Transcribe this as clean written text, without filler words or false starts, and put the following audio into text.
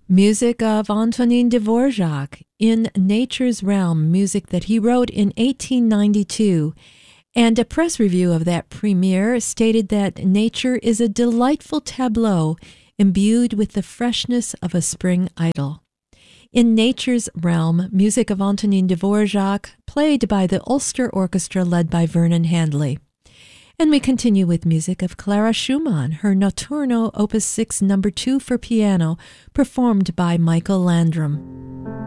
Music of Antonin Dvorak in Nature's Realm, music that he wrote in 1892. And a press review of that premiere stated that nature is a delightful tableau imbued with the freshness of a spring idyll. In Nature's Realm, music of Antonin Dvorak, played by the Ulster Orchestra led by Vernon Handley. And we continue with music of Clara Schumann, her Notturno Opus 6 No. 2 for piano, performed by Michael Landrum.